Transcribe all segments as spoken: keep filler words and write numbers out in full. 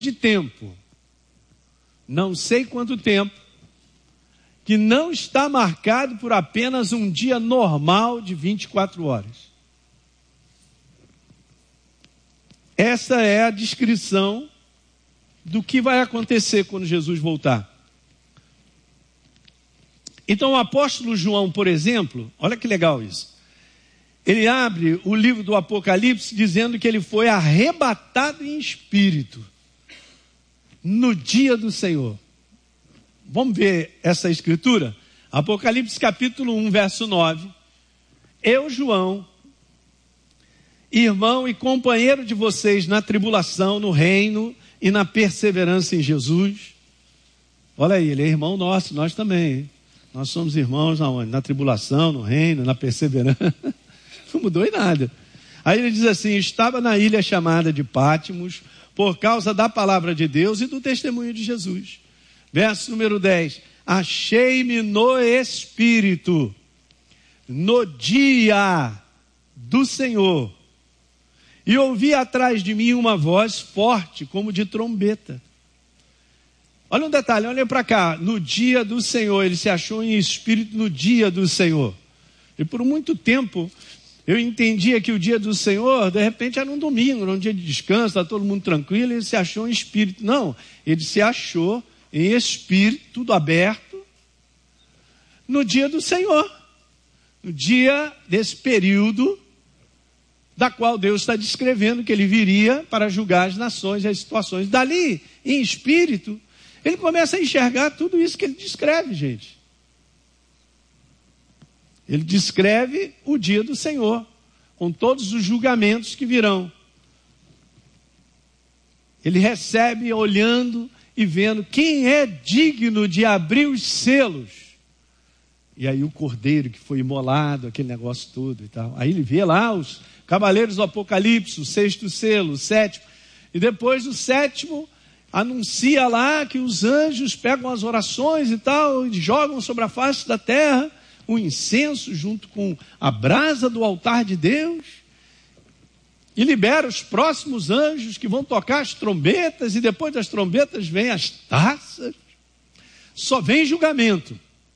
de tempo, não sei quanto tempo, que não está marcado por apenas um dia normal de vinte e quatro horas. Essa é a descrição do que vai acontecer quando Jesus voltar. Então o apóstolo João, por exemplo, olha que legal isso. Ele abre o livro do Apocalipse dizendo que ele foi arrebatado em espírito no dia do Senhor. Vamos ver essa escritura? Apocalipse capítulo um, verso nove. Eu, João, irmão e companheiro de vocês na tribulação, no reino e na perseverança em Jesus. Olha aí, ele é irmão nosso, nós também. Hein? Nós somos irmãos na, na tribulação, no reino, na perseverança. Não mudou em nada. Aí ele diz assim: estava na ilha chamada de Pátimos por causa da palavra de Deus e do testemunho de Jesus. Verso número dez. Achei-me no Espírito, no dia do Senhor, e ouvi atrás de mim uma voz forte, como de trombeta. Olha um detalhe, olha para cá. No dia do Senhor, ele se achou em espírito no dia do Senhor. E por muito tempo, eu entendia que o dia do Senhor, de repente, era um domingo, era um dia de descanso, está todo mundo tranquilo, e ele se achou em espírito. Não, ele se achou em espírito, tudo aberto, no dia do Senhor. No dia desse período, da qual Deus está descrevendo que ele viria para julgar as nações e as situações. Dali, em espírito, ele começa a enxergar tudo isso que ele descreve, gente. Ele descreve o dia do Senhor, com todos os julgamentos que virão. Ele recebe olhando e vendo quem é digno de abrir os selos. E aí o cordeiro que foi imolado, aquele negócio todo e tal. Aí ele vê lá os cavaleiros do Apocalipse, o sexto selo, o sétimo. E depois o sétimo anuncia lá que os anjos pegam as orações e tal, e jogam sobre a face da terra o incenso junto com a brasa do altar de Deus. E libera os próximos anjos que vão tocar as trombetas, e depois das trombetas vem as taças. Só vem julgamento.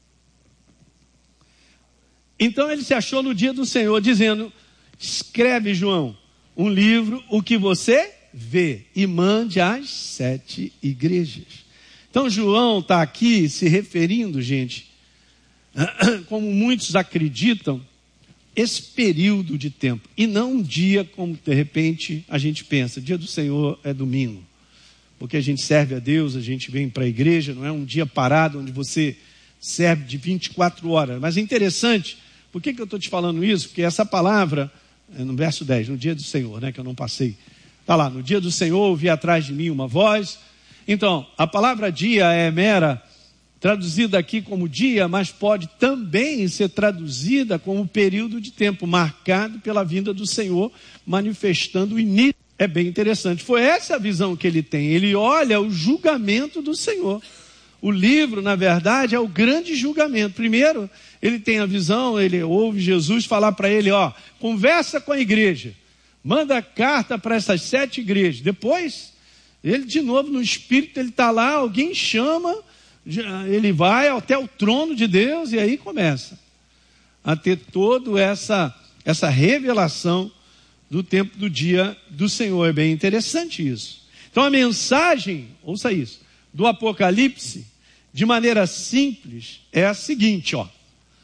Então ele se achou no dia do Senhor, dizendo: escreve, João, um livro, o que você vê, e mande às sete igrejas. Então João está aqui se referindo, gente, como muitos acreditam, esse período de tempo, e não um dia como de repente a gente pensa, dia do Senhor é domingo, porque a gente serve a Deus, a gente vem para a igreja, não é um dia parado onde você serve de vinte e quatro horas. Mas é interessante, por que, que eu estou te falando isso? Porque essa palavra, no verso dez, no dia do Senhor, né, que eu não passei, está lá, no dia do Senhor ouvi atrás de mim uma voz. Então, a palavra dia é mera, traduzida aqui como dia, mas pode também ser traduzida como período de tempo marcado pela vinda do Senhor, manifestando o início. É bem interessante. Foi essa a visão que ele tem. Ele olha o julgamento do Senhor. O livro, na verdade, é o grande julgamento. Primeiro, ele tem a visão, ele ouve Jesus falar para ele, ó, conversa com a igreja, manda carta para essas sete igrejas. Depois, ele de novo no Espírito, ele está lá, alguém chama, ele vai até o trono de Deus e aí começa a ter toda essa, essa revelação do tempo do dia do Senhor. É bem interessante isso. Então a mensagem, ouça isso, do Apocalipse, de maneira simples, é a seguinte, ó.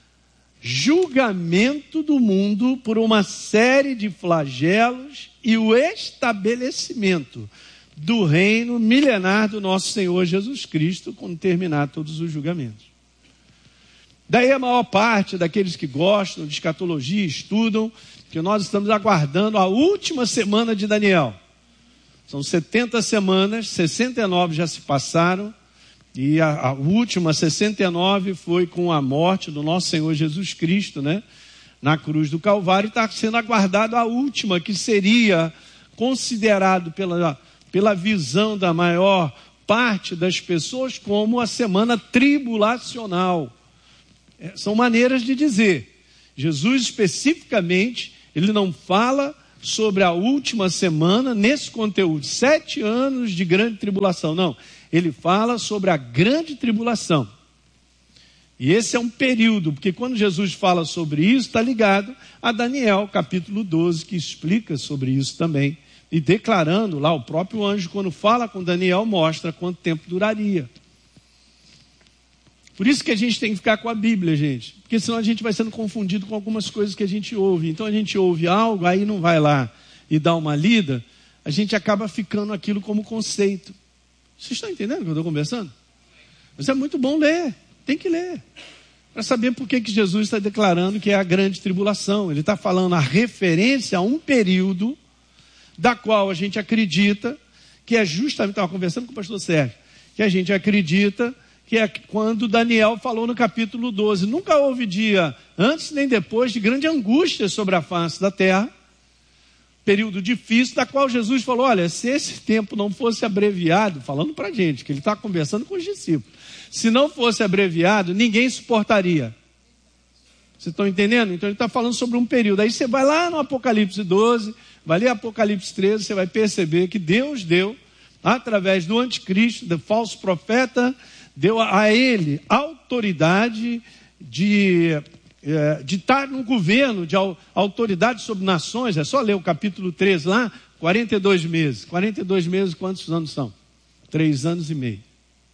Julgamento do mundo por uma série de flagelos e o estabelecimento do reino milenar do nosso Senhor Jesus Cristo, quando terminar todos os julgamentos. Daí a maior parte daqueles que gostam de escatologia, estudam, que nós estamos aguardando a última semana de Daniel. São setenta semanas, sessenta e nove já se passaram, e a, a última, sessenta e nove, foi com a morte do nosso Senhor Jesus Cristo, né? Na cruz do Calvário, e está sendo aguardado a última, que seria considerado pela... pela visão da maior parte das pessoas como a semana tribulacional. É, são maneiras de dizer. Jesus especificamente, ele não fala sobre a última semana, nesse conteúdo, sete anos de grande tribulação. Não, ele fala sobre a grande tribulação. E esse é um período, porque quando Jesus fala sobre isso, está ligado a Daniel, capítulo doze, que explica sobre isso também. E declarando lá, o próprio anjo, quando fala com Daniel, mostra quanto tempo duraria. Por isso que a gente tem que ficar com a Bíblia, gente. Porque senão a gente vai sendo confundido com algumas coisas que a gente ouve. Então a gente ouve algo, aí não vai lá e dá uma lida, a gente acaba ficando aquilo como conceito. Vocês estão entendendo o que eu estou conversando? Mas é muito bom ler. Tem que ler, para saber por que que Jesus está declarando que é a grande tribulação. Ele está falando a referência a um período da qual a gente acredita que é justamente, estava conversando com o pastor Sérgio, que a gente acredita que é quando Daniel falou no capítulo doze. Nunca houve dia antes nem depois de grande angústia sobre a face da terra, período difícil, da qual Jesus falou, olha, se esse tempo não fosse abreviado, falando para a gente, que ele está conversando com os discípulos, se não fosse abreviado, ninguém suportaria. Vocês estão entendendo? Então ele está falando sobre um período. Aí você vai lá no Apocalipse doze, vai ler Apocalipse treze, você vai perceber que Deus deu, através do anticristo, do falso profeta, deu a ele autoridade de, de estar no governo, de autoridade sobre nações. É só ler o capítulo treze lá, quarenta e dois meses. quarenta e dois meses, quantos anos são? Três anos e meio.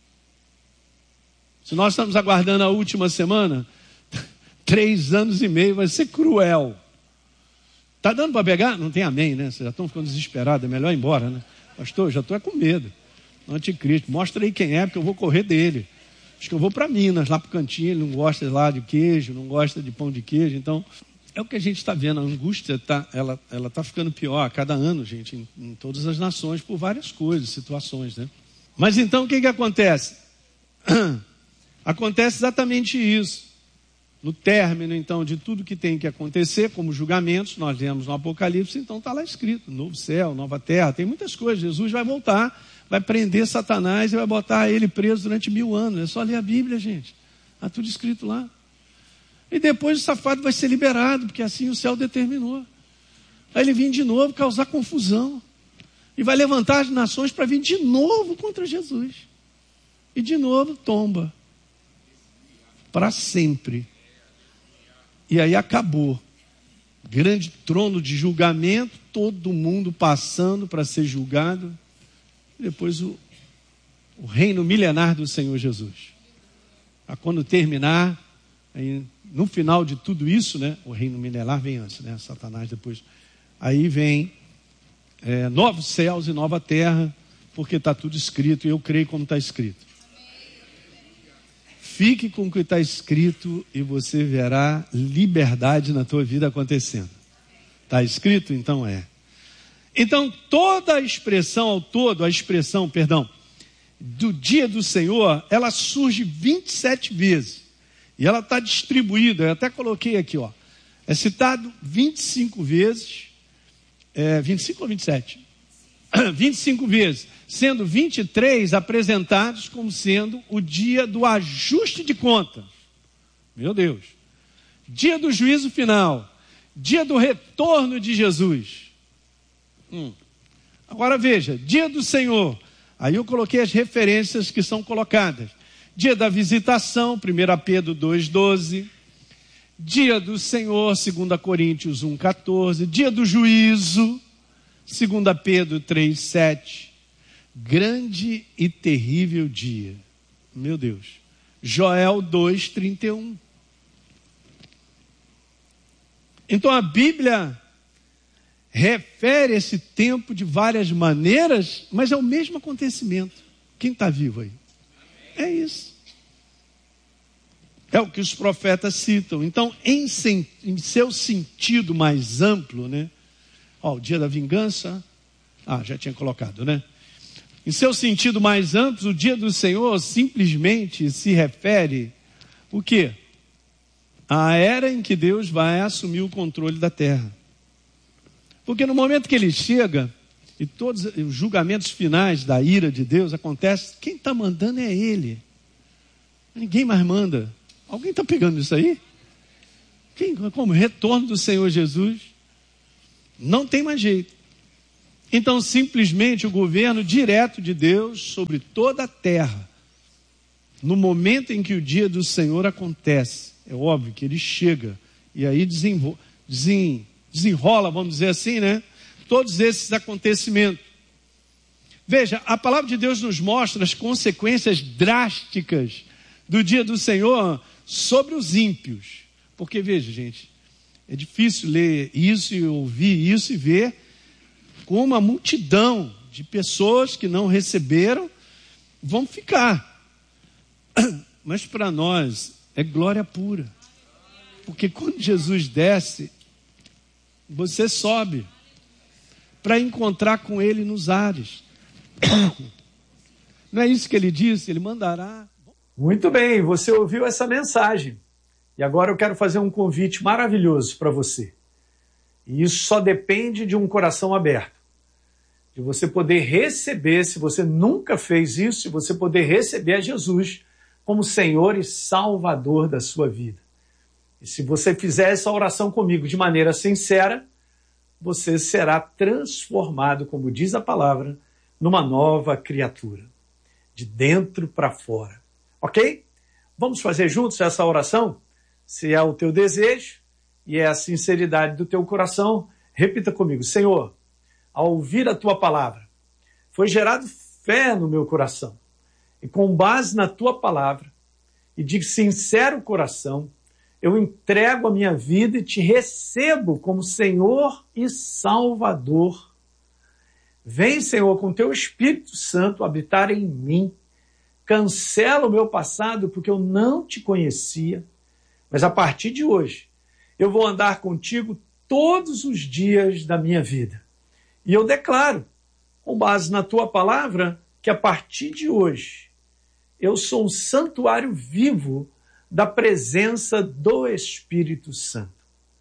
Se nós estamos aguardando a última semana, três anos e meio vai ser cruel. Está dando para pegar? Não tem amém, né? Vocês já estão ficando desesperados, é melhor ir embora, né? Pastor, já estou é com medo. Anticristo, mostra aí quem é, porque eu vou correr dele. Acho que eu vou para Minas, lá para o cantinho, ele não gosta lá de queijo, não gosta de pão de queijo. Então, é o que a gente está vendo, a angústia tá, ela ela está ficando pior a cada ano, gente, em, em todas as nações, por várias coisas, situações, né? Mas então, o que que acontece? Acontece exatamente isso. No término, então, de tudo que tem que acontecer, como julgamentos, nós lemos no Apocalipse, então está lá escrito, novo céu, nova terra, tem muitas coisas. Jesus vai voltar, vai prender Satanás e vai botar ele preso durante mil anos. É só ler a Bíblia, gente. Está tudo escrito lá. E depois o safado vai ser liberado, porque assim o céu determinou. Aí ele vem de novo causar confusão. E vai levantar as nações para vir de novo contra Jesus. E de novo tomba. Para sempre. E aí acabou. Grande trono de julgamento, todo mundo passando para ser julgado. E depois o, o reino milenar do Senhor Jesus. A quando terminar, aí, no final de tudo isso, né, o reino milenar vem antes, né, Satanás depois. Aí vem é, novos céus e nova terra, porque está tudo escrito, e eu creio como está escrito. Fique com o que está escrito e você verá liberdade na tua vida acontecendo. Está escrito? Então é. Então toda a expressão ao todo, a expressão, perdão, do dia do Senhor, ela surge vinte e sete vezes. E ela está distribuída, eu até coloquei aqui, ó. É citado vinte e cinco vezes, é, vinte e cinco ou vinte e sete? vinte e cinco vezes, sendo vinte e três apresentados como sendo o dia do ajuste de contas. Meu Deus. Dia do juízo final. Dia do retorno de Jesus. Hum. Agora veja, dia do Senhor. Aí eu coloquei as referências que são colocadas. Dia da visitação, primeiro Pedro dois, doze. Dia do Senhor, dois Coríntios um, quatorze. Dia do juízo, dois Pedro três, sete. Grande e terrível dia. Meu Deus. Joel dois, trinta e um. Então a Bíblia refere esse tempo de várias maneiras, mas é o mesmo acontecimento. Quem está vivo aí? É isso. É o que os profetas citam. Então, em, sen, em seu sentido mais amplo, né? Ó, o dia da vingança. Ah, já tinha colocado, né? Em seu sentido mais amplo, o dia do Senhor simplesmente se refere o quê? A era em que Deus vai assumir o controle da terra. Porque no momento que ele chega, e todos os julgamentos finais da ira de Deus acontecem, quem está mandando é ele. Ninguém mais manda. Alguém está pegando isso aí? Quem, como? Retorno do Senhor Jesus. Não tem mais jeito. Então, simplesmente, o governo direto de Deus sobre toda a terra, no momento em que o dia do Senhor acontece, é óbvio que ele chega, e aí desenvol- desen- desenrola, vamos dizer assim, né? Todos esses acontecimentos. Veja, a palavra de Deus nos mostra as consequências drásticas do dia do Senhor sobre os ímpios. Porque, veja, gente, é difícil ler isso e ouvir isso e ver como uma multidão de pessoas que não receberam vão ficar. Mas para nós é glória pura. Porque quando Jesus desce, você sobe para encontrar com ele nos ares. Não é isso que ele disse? Ele mandará. Muito bem, você ouviu essa mensagem. E agora eu quero fazer um convite maravilhoso para você. E isso só depende de um coração aberto. De você poder receber, se você nunca fez isso, de você poder receber a Jesus como Senhor e Salvador da sua vida. E se você fizer essa oração comigo de maneira sincera, você será transformado, como diz a palavra, numa nova criatura, de dentro para fora. Ok? Vamos fazer juntos essa oração? Se é o teu desejo e é a sinceridade do teu coração, repita comigo. Senhor, ao ouvir a tua palavra, foi gerado fé no meu coração. E com base na tua palavra e de sincero coração, eu entrego a minha vida e te recebo como Senhor e Salvador. Vem, Senhor, com teu Espírito Santo habitar em mim. Cancela o meu passado porque eu não te conhecia. Mas a partir de hoje, eu vou andar contigo todos os dias da minha vida. E eu declaro, com base na tua palavra, que a partir de hoje, eu sou um santuário vivo da presença do Espírito Santo.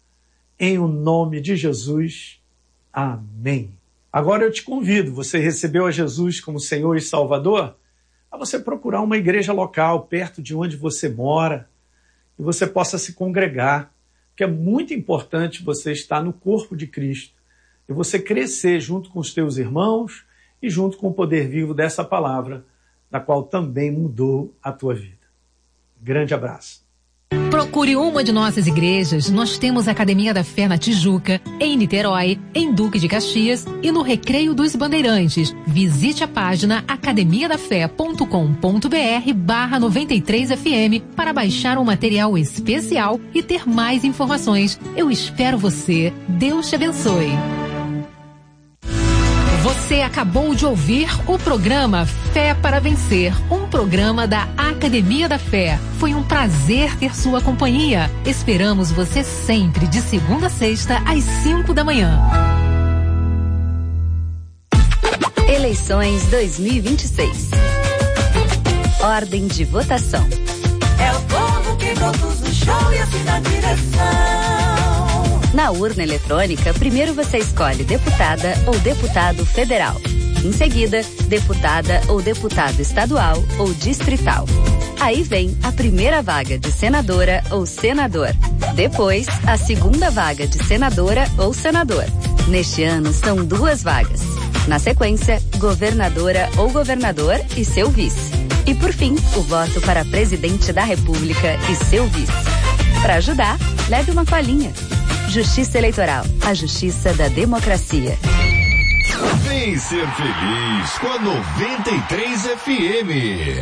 Em o nome de Jesus, amém. Agora eu te convido, você recebeu a Jesus como Senhor e Salvador, a você procurar uma igreja local perto de onde você mora e você possa se congregar, porque é muito importante você estar no corpo de Cristo e você crescer junto com os teus irmãos e junto com o poder vivo dessa palavra, da qual também mudou a tua vida. Grande abraço. Procure uma de nossas igrejas. Nós temos a Academia da Fé na Tijuca, em Niterói, em Duque de Caxias e no Recreio dos Bandeirantes. Visite a página academia da fé ponto com ponto br barra noventa e três F M para baixar um material especial e ter mais informações. Eu espero você. Deus te abençoe. Você acabou de ouvir o programa Fé para Vencer, um programa da Academia da Fé. Foi um prazer ter sua companhia. Esperamos você sempre, de segunda a sexta, às cinco da manhã. Eleições dois mil e vinte e seis. Ordem de votação. É o povo que conduz o show e assim na direção. Na urna eletrônica, primeiro você escolhe deputada ou deputado federal. Em seguida, deputada ou deputado estadual ou distrital. Aí vem a primeira vaga de senadora ou senador. Depois, a segunda vaga de senadora ou senador. Neste ano, são duas vagas. Na sequência, governadora ou governador e seu vice. E por fim, o voto para presidente da República e seu vice. Para ajudar, leve uma colinha. Justiça Eleitoral, a justiça da democracia. Vem ser feliz com a noventa e três F M.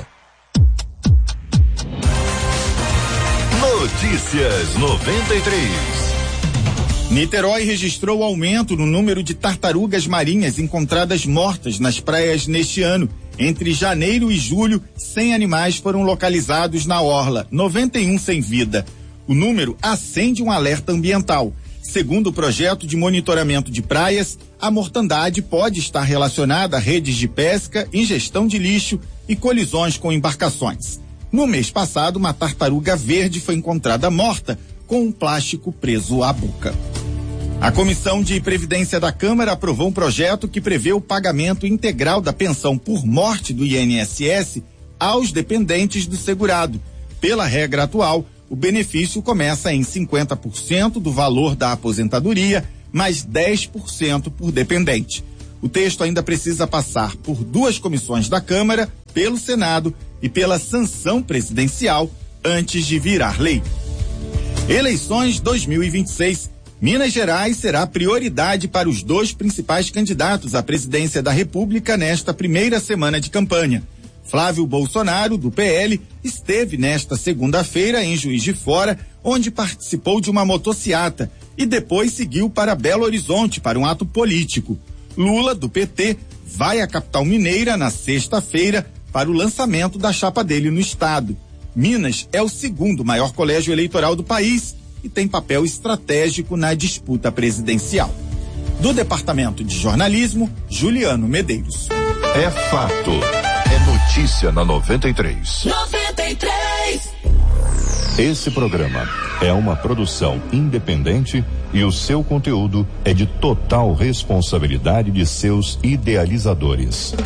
Notícias noventa e três. Niterói registrou aumento no número de tartarugas marinhas encontradas mortas nas praias neste ano. Entre janeiro e julho, cem animais foram localizados na orla, noventa e um sem vida. O número acende um alerta ambiental. Segundo o projeto de monitoramento de praias, a mortandade pode estar relacionada a redes de pesca, ingestão de lixo e colisões com embarcações. No mês passado, uma tartaruga verde foi encontrada morta com um plástico preso à boca. A Comissão de Previdência da Câmara aprovou um projeto que prevê o pagamento integral da pensão por morte do I N S S aos dependentes do segurado. Pela regra atual, o benefício começa em cinquenta por cento do valor da aposentadoria, mais dez por cento por dependente. O texto ainda precisa passar por duas comissões da Câmara, pelo Senado e pela sanção presidencial antes de virar lei. Eleições dois mil e vinte e seis. Minas Gerais será prioridade para os dois principais candidatos à presidência da República nesta primeira semana de campanha. Flávio Bolsonaro, do P L, esteve nesta segunda-feira em Juiz de Fora, onde participou de uma motociata e depois seguiu para Belo Horizonte para um ato político. Lula, do P T, vai à capital mineira na sexta-feira para o lançamento da chapa dele no estado. Minas é o segundo maior colégio eleitoral do país e tem papel estratégico na disputa presidencial. Do Departamento de Jornalismo, Juliano Medeiros. É fato. É notícia na noventa e três. noventa e três. Esse programa é uma produção independente e o seu conteúdo é de total responsabilidade de seus idealizadores.